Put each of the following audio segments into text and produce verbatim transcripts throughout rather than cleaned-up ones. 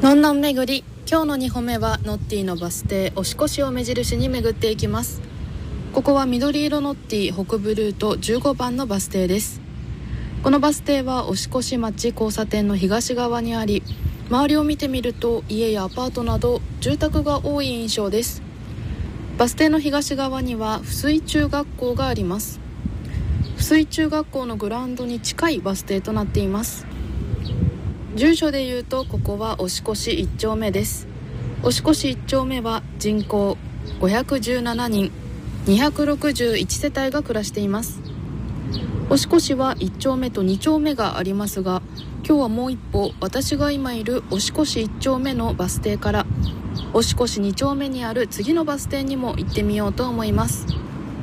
のんのん巡り、今日のにほんめはノッティのバス停押越を目印に巡っていきます。ここは緑色ノッティ北部ルートじゅうごばんのバス停です。このバス停は押越町交差点の東側にあり、周りを見てみると家やアパートなど住宅が多い印象です。バス停の東側には翡翠中学校があります。翡翠中学校のグラウンドに近いバス停となっています。住所でいうとここは押越いっ丁目です。押越いっ丁目は人口ごひゃくじゅうななにん、にひゃくろくじゅういち世帯が暮らしています。押越はいっ丁目とに丁目がありますが、今日はもう一歩私が今いる押越いっ丁目のバス停から押越に丁目にある次のバス停にも行ってみようと思います。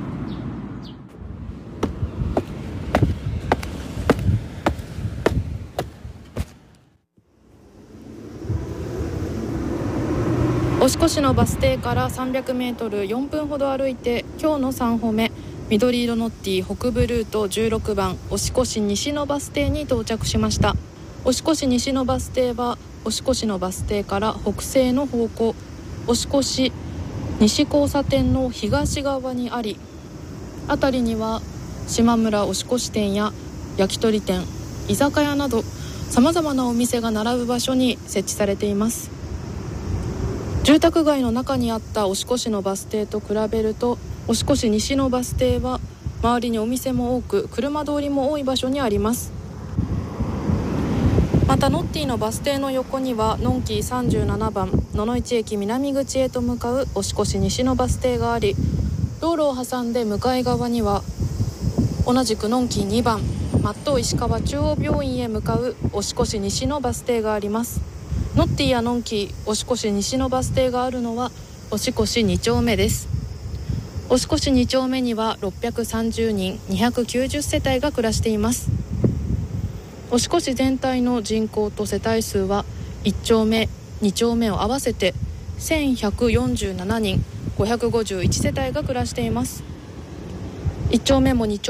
押越のバス停からさんびゃくメートル、よんぷんほど歩いて今日のさん歩目、緑色ノッティ北部ルートじゅうろくばん押越西のバス停に到着しました。押越西のバス停は押越のバス停から北西の方向、押越西交差点の東側にあり、辺りには島村押越店や焼き鳥店、居酒屋などさまざまなお店が並ぶ場所に設置されています。住宅街の中にあった押越のバス停と比べると、押越西のバス停は周りにお店も多く車通りも多い場所にあります。またノッティのバス停の横にはのんきさんじゅうななばん野々市駅南口へと向かう押越西のバス停があり、道路を挟んで向かい側には同じくのんきにばん松任石川中央病院へ向かう押越西のバス停があります。ノッティやのんき押越西のバス停があるのは押越に丁目です。押越に丁目にはろっぴゃくさんじゅうにん、にひゃくきゅうじゅう世帯が暮らしています。押越全体の人口と世帯数はいち丁目に丁目を合わせてせんひゃくよんじゅうななにん、ごひゃくごじゅういち世帯が暮らしています。いち丁目もに丁